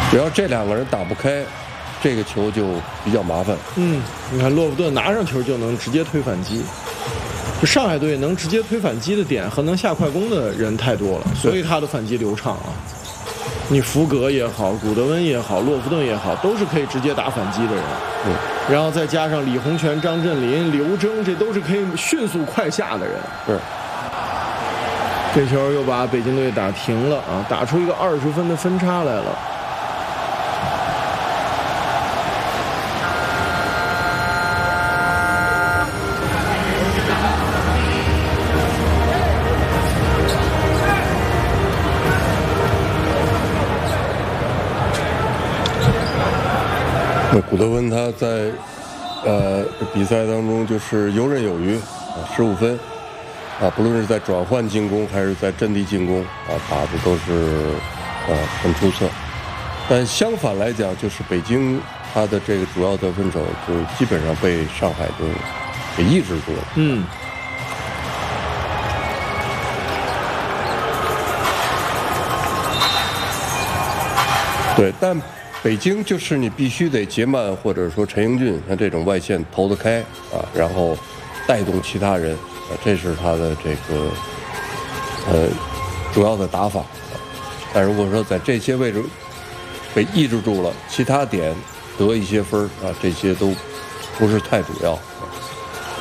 只要这两个人打不开，这个球就比较麻烦。 你看洛夫顿拿上球就能直接推反击，就上海队能直接推反击的点和能下快攻的人太多了，所以他的反击流畅啊。你福格也好，古德温也好，洛夫顿也好，都是可以直接打反击的人。然后再加上李洪权、张镇麟、刘铮，这都是可以迅速快下的人。这球又把北京队打停了啊，打出一个20分的分差来了。 古德温他在比赛当中就是游刃有余啊，15分啊，不论是在转换进攻还是在阵地进攻啊，打的都是很出色。但相反来讲，就是北京他的这个主要得分手就基本上被上海队给抑制住了。对，但北京就是你必须得杰曼或者说陈英俊像这种外线投得开啊，然后带动其他人啊，这是他的这个主要的打法。但如果说在这些位置被抑制住了，其他点得一些分啊，这些都不是太主要。